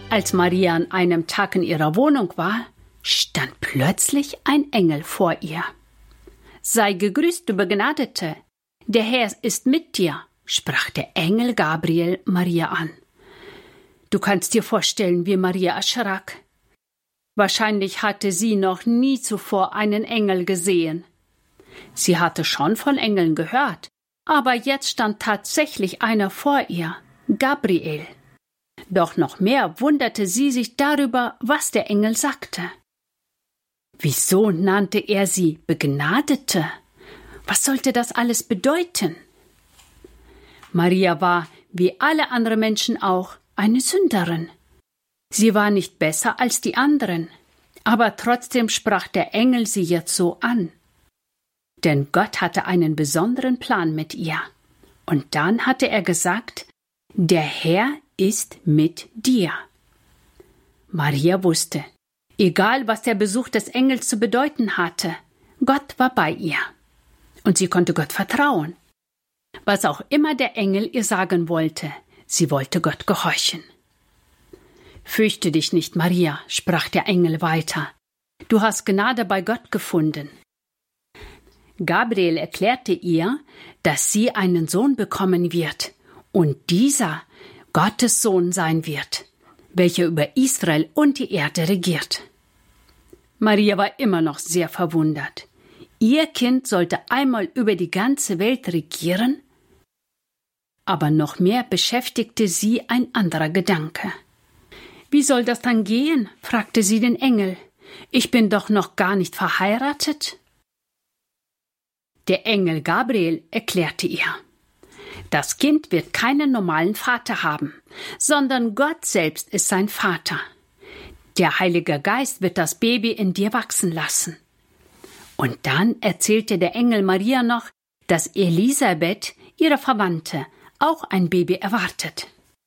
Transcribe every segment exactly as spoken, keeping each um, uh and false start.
Als Maria an einem Tag in ihrer Wohnung war, stand plötzlich ein Engel vor ihr. »Sei gegrüßt, du Begnadete, der Herr ist mit dir«, sprach der Engel Gabriel Maria an. Du kannst dir vorstellen, wie Maria erschrak. Wahrscheinlich hatte sie noch nie zuvor einen Engel gesehen. Sie hatte schon von Engeln gehört, aber jetzt stand tatsächlich einer vor ihr, Gabriel. Doch noch mehr wunderte sie sich darüber, was der Engel sagte. Wieso nannte er sie Begnadete? Was sollte das alles bedeuten? Maria war, wie alle anderen Menschen auch, eine Sünderin. Sie war nicht besser als die anderen, aber trotzdem sprach der Engel sie jetzt so an. Denn Gott hatte einen besonderen Plan mit ihr. Und dann hatte er gesagt, der Herr ist mit dir. Maria wusste, egal was der Besuch des Engels zu bedeuten hatte, Gott war bei ihr. Und sie konnte Gott vertrauen. Was auch immer der Engel ihr sagen wollte, sie wollte Gott gehorchen. »Fürchte dich nicht, Maria«, sprach der Engel weiter. »Du hast Gnade bei Gott gefunden.« Gabriel erklärte ihr, dass sie einen Sohn bekommen wird und dieser Gottes Sohn sein wird, welcher über Israel und die Erde regiert. Maria war immer noch sehr verwundert. Ihr Kind sollte einmal über die ganze Welt regieren? Aber noch mehr beschäftigte sie ein anderer Gedanke. »Wie soll das dann gehen?« fragte sie den Engel. »Ich bin doch noch gar nicht verheiratet?« Der Engel Gabriel erklärte ihr, das Kind wird keinen normalen Vater haben, sondern Gott selbst ist sein Vater. Der Heilige Geist wird das Baby in dir wachsen lassen. Und dann erzählte der Engel Maria noch, dass Elisabeth, ihre Verwandte, auch ein Baby erwartet.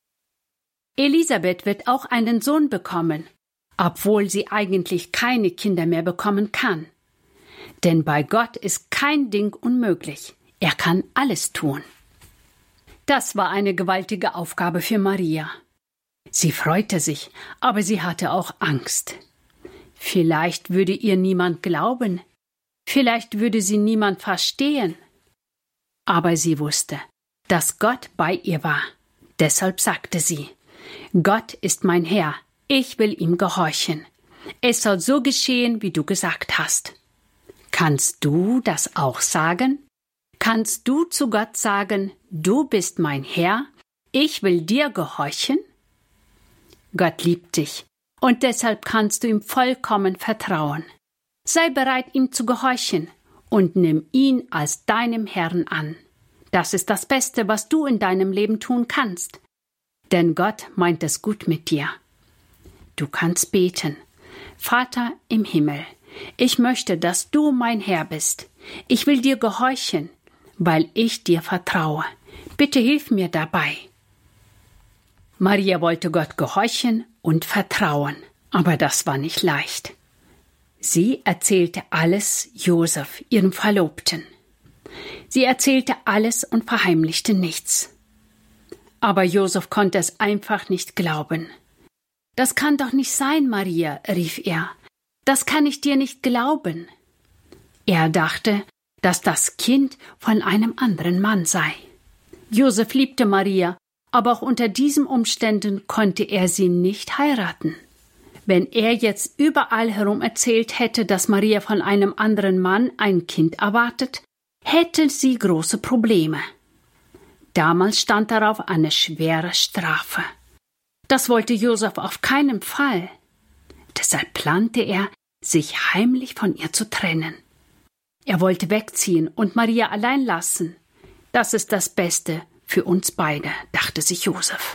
Elisabeth wird auch einen Sohn bekommen, obwohl sie eigentlich keine Kinder mehr bekommen kann. Denn bei Gott ist kein Ding unmöglich. Er kann alles tun. Das war eine gewaltige Aufgabe für Maria. Sie freute sich, aber sie hatte auch Angst. Vielleicht würde ihr niemand glauben. Vielleicht würde sie niemand verstehen. Aber sie wusste, dass Gott bei ihr war. Deshalb sagte sie, Gott ist mein Herr, ich will ihm gehorchen. Es soll so geschehen, wie du gesagt hast. Kannst du das auch sagen? Kannst du zu Gott sagen, du bist mein Herr, ich will dir gehorchen? Gott liebt dich und deshalb kannst du ihm vollkommen vertrauen. Sei bereit, ihm zu gehorchen und nimm ihn als deinem Herrn an. Das ist das Beste, was du in deinem Leben tun kannst. Denn Gott meint es gut mit dir. Du kannst beten. Vater im Himmel, ich möchte, dass du mein Herr bist. Ich will dir gehorchen, weil ich dir vertraue. Bitte hilf mir dabei. Maria wollte Gott gehorchen und vertrauen, aber das war nicht leicht. Sie erzählte alles Josef, ihrem Verlobten. Sie erzählte alles und verheimlichte nichts. Aber Josef konnte es einfach nicht glauben. »Das kann doch nicht sein, Maria«, rief er. »Das kann ich dir nicht glauben.« Er dachte, dass das Kind von einem anderen Mann sei. Josef liebte Maria, aber auch unter diesen Umständen konnte er sie nicht heiraten. Wenn er jetzt überall herum erzählt hätte, dass Maria von einem anderen Mann ein Kind erwartet, hätte sie große Probleme. Damals stand darauf eine schwere Strafe. Das wollte Josef auf keinen Fall. Deshalb plante er, sich heimlich von ihr zu trennen. Er wollte wegziehen und Maria allein lassen. Das ist das Beste für uns beide, dachte sich Josef.